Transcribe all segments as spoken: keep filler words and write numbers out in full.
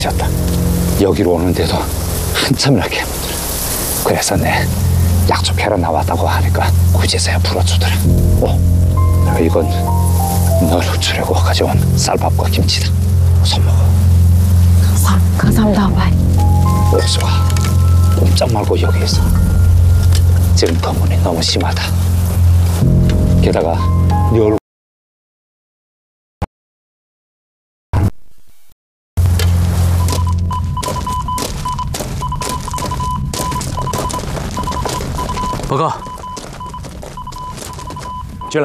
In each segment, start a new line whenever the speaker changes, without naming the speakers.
졌다. 여기로 오는데도 한참을 하게 못들어. 그래서 내 약속해라 나왔다고 하니까 그제서야 불어주더라. 오, 이건 널 호출하고 가져온 쌀밥과 김치다. 우선 먹어.
감사, 감사합니다, 아바이.
옥수아, 꼼짝 말고 여기 있어. 지금 검문이 너무 심하다. 게다가 네 얼굴
报告，
进来。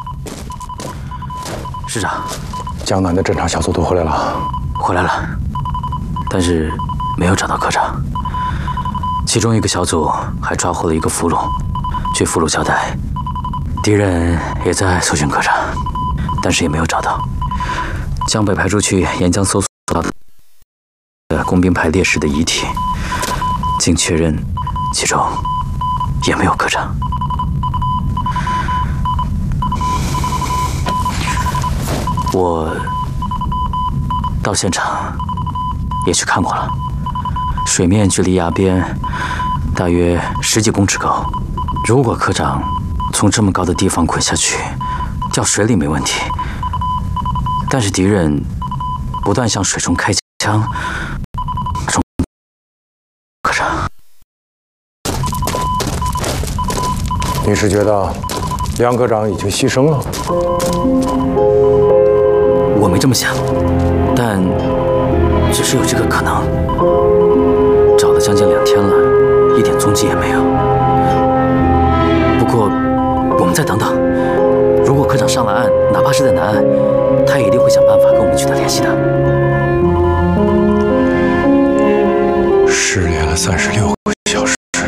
师长，
江南的侦查小组都回来了。
回来了，但是没有找到科长。其中一个小组还抓获了一个俘虏。据俘虏交代，敌人也在搜寻科长，但是也没有找到。江北派出去沿江搜索到的工兵排烈士的遗体，经确认，其中也没有科长。我到现场也去看过了，水面距离崖边大约十几公尺高。如果科长从这么高的地方滚下去，掉水里没问题。但是敌人不断向水中开枪，科长，
你是觉得梁科长已经牺牲了？
我没这么想，但只是有这个可能。找了将近两天了，一点踪迹也没有。不过，我们再等等。如果科长上了岸，哪怕是在南岸，他也一定会想办法跟我们取得联系的。
失联了三十六。